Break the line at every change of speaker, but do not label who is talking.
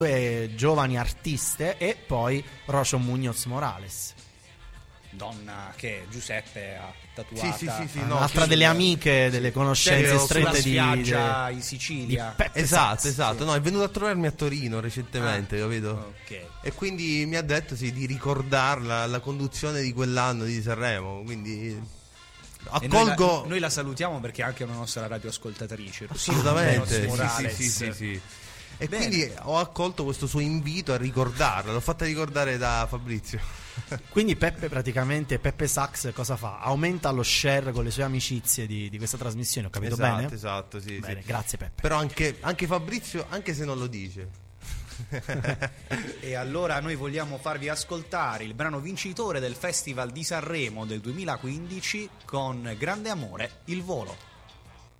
giovani artiste e poi Rocio Muñoz Morales,
donna che Giuseppe ha tatuata,
un'altra delle amiche, delle conoscenze strette di
spiaggia in Sicilia.
di Peppe
Esatto,
Sachs.
esatto. No, è venuto a trovarmi a Torino recentemente, capito?
Ok.
E quindi mi ha detto di ricordarla la conduzione di quell'anno di Sanremo. Quindi accolgo.
Noi la salutiamo perché è anche una nostra radioascoltatrice.
Assolutamente.
Morales.
Sì. E
Bene.
quindi ho accolto questo suo invito a ricordarla. L'ho fatta ricordare da Fabrizio.
Quindi Peppe Sachs cosa fa? Aumenta lo share con le sue amicizie di questa trasmissione, ho capito bene?
Esatto, sì.
Bene, grazie Peppe.
Però anche Fabrizio, anche se non lo dice.
E allora noi vogliamo farvi ascoltare il brano vincitore del Festival di Sanremo del 2015 con grande amore, Il volo.